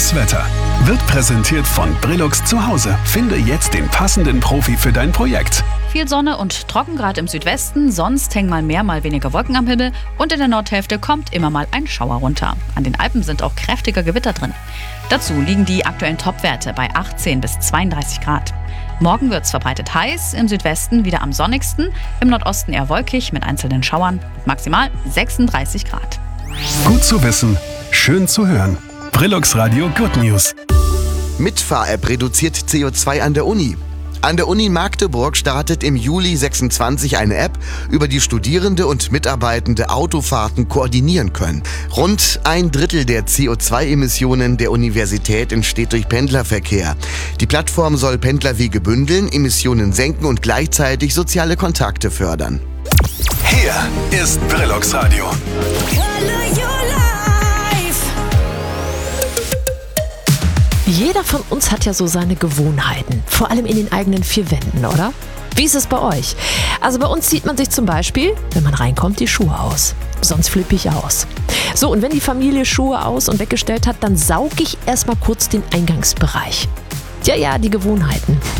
Das Wetter wird präsentiert von Brillux zu Hause. Finde jetzt den passenden Profi für dein Projekt. Viel Sonne und trocken gerade im Südwesten, sonst hängen mal mehr, mal weniger Wolken am Himmel und in der Nordhälfte kommt immer mal ein Schauer runter. An den Alpen sind auch kräftige Gewitter drin. Dazu liegen die aktuellen Topwerte bei 18 bis 32 Grad. Morgen wird es verbreitet heiß, im Südwesten wieder am sonnigsten, im Nordosten eher wolkig mit einzelnen Schauern und maximal 36 Grad. Gut zu wissen, schön zu hören. Brillux Radio Good News. Mitfahr-App reduziert CO2 an der Uni. An der Uni Magdeburg startet im Juli 26 eine App, über die Studierende und Mitarbeitende Autofahrten koordinieren können. Rund 1/3 der CO2-Emissionen der Universität entsteht durch Pendlerverkehr. Die Plattform soll Pendlerwege bündeln, Emissionen senken und gleichzeitig soziale Kontakte fördern. Hier ist Brillux Radio. Jeder von uns hat ja so seine Gewohnheiten, vor allem in den eigenen vier Wänden, oder? Wie ist es bei euch? Also bei uns zieht man sich zum Beispiel, wenn man reinkommt, die Schuhe aus. Sonst flippe ich aus. So, und wenn die Familie Schuhe aus und weggestellt hat, dann sauge ich erstmal kurz den Eingangsbereich. Ja, die Gewohnheiten.